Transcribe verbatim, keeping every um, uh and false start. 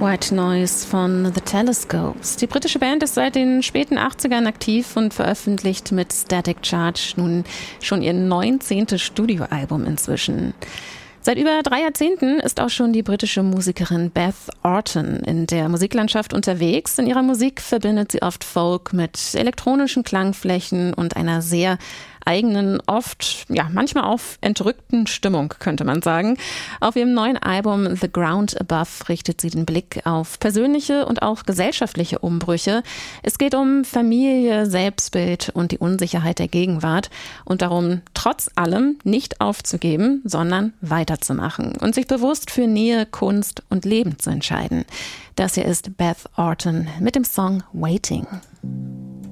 White Noise von The Telescopes. Die britische Band ist seit den späten achtzigern aktiv und veröffentlicht mit Static Charge nun schon ihr neunzehntes Studioalbum inzwischen. Seit über drei Jahrzehnten ist auch schon die britische Musikerin Beth Orton in der Musiklandschaft unterwegs. In ihrer Musik verbindet sie oft Folk mit elektronischen Klangflächen und einer sehr eigenen, oft, ja, manchmal auch entrückten Stimmung, könnte man sagen. Auf ihrem neuen Album The Ground Above richtet sie den Blick auf persönliche und auch gesellschaftliche Umbrüche. Es geht um Familie, Selbstbild und die Unsicherheit der Gegenwart und darum, trotz allem nicht aufzugeben, sondern weiterzumachen und sich bewusst für Nähe, Kunst und Leben zu entscheiden. Das hier ist Beth Orton mit dem Song Waiting.